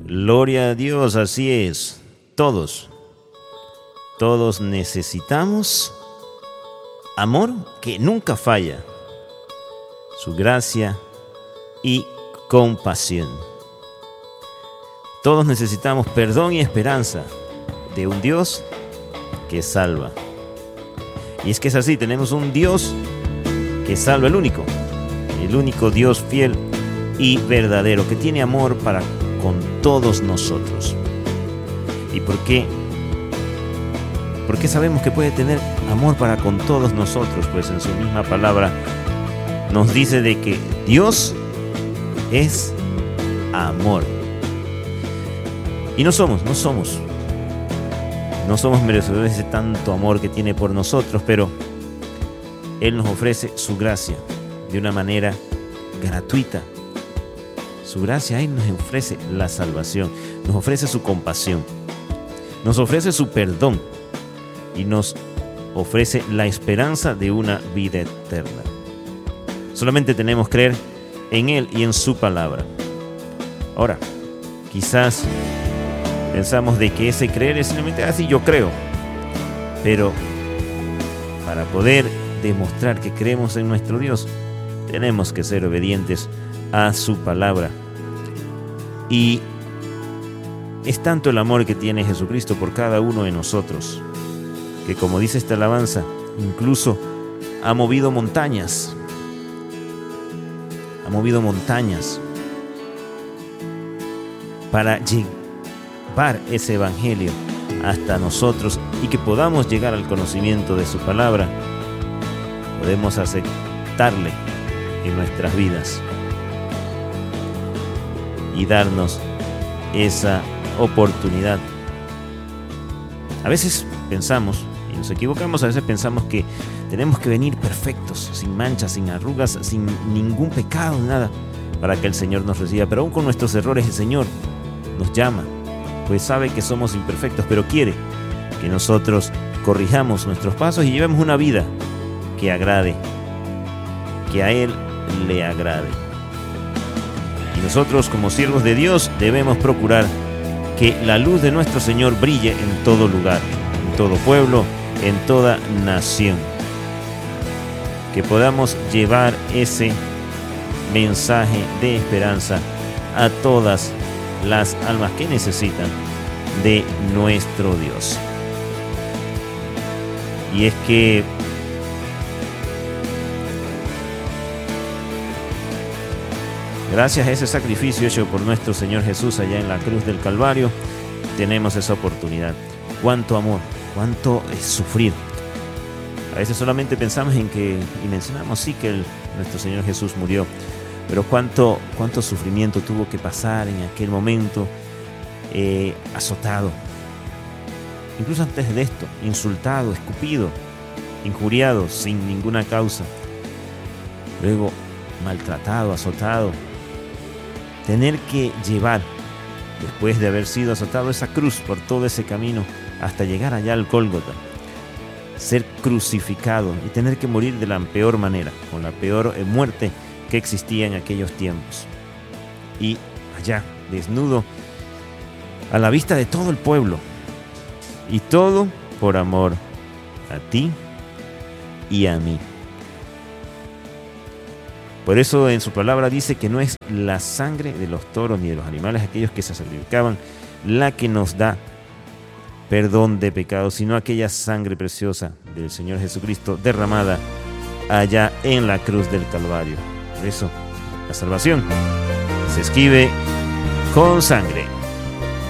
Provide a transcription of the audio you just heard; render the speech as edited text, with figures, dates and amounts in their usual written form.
Gloria a Dios, así es. Todos necesitamos amor que nunca falla, su gracia y compasión. Todos necesitamos perdón y esperanza de un Dios que salva. Y es que es así, tenemos un Dios que salva, el único Dios fiel y verdadero, que tiene amor para con todos nosotros. ¿Y por qué? ¿Por qué sabemos que puede tener amor para con todos nosotros? Pues en su misma palabra nos dice de que Dios es amor. Y no somos merecedores de tanto amor que tiene por nosotros, pero Él nos ofrece su gracia de una manera gratuita. Su gracia, Él nos ofrece la salvación, nos ofrece su compasión, nos ofrece su perdón y nos ofrece la esperanza de una vida eterna. Solamente tenemos que creer en Él y en su palabra. Ahora, quizás pensamos de que ese creer es simplemente así, yo creo. Pero para poder demostrar que creemos en nuestro Dios, tenemos que ser obedientes a su palabra. Y es tanto el amor que tiene Jesucristo por cada uno de nosotros, que como dice esta alabanza, incluso ha movido montañas. Ha movido montañas para llevar ese evangelio hasta nosotros y que podamos llegar al conocimiento de su palabra. Podemos aceptarle en nuestras vidas y darnos esa oportunidad. A veces pensamos, y nos equivocamos, a veces pensamos que tenemos que venir perfectos, sin manchas, sin arrugas, sin ningún pecado, nada, para que el Señor nos reciba. Pero aún con nuestros errores, el Señor nos llama, pues sabe que somos imperfectos, pero quiere que nosotros corrijamos nuestros pasos y llevemos una vida que agrade, que a Él le agrade. Y nosotros, como siervos de Dios, debemos procurar que la luz de nuestro Señor brille en todo lugar, en todo pueblo, en toda nación. Que podamos llevar ese mensaje de esperanza a todas las almas que necesitan de nuestro Dios. Y es que gracias a ese sacrificio hecho por nuestro Señor Jesús allá en la cruz del Calvario, tenemos esa oportunidad. Cuánto amor, cuánto es sufrir. A veces solamente pensamos en que, y mencionamos sí que nuestro Señor Jesús murió, pero cuánto sufrimiento tuvo que pasar en aquel momento, azotado. Incluso antes de esto, insultado, escupido, injuriado sin ninguna causa. Luego maltratado, azotado. Tener que llevar, después de haber sido azotado, esa cruz por todo ese camino hasta llegar allá al Gólgota. Ser crucificado y tener que morir de la peor manera, con la peor muerte que existía en aquellos tiempos. Y allá, desnudo, a la vista de todo el pueblo. Y todo por amor a ti y a mí. Por eso en su palabra dice que no es la sangre de los toros ni de los animales, aquellos que se sacrificaban, la que nos da perdón de pecados, sino aquella sangre preciosa del Señor Jesucristo derramada allá en la cruz del Calvario. Por eso la salvación se escribe con sangre.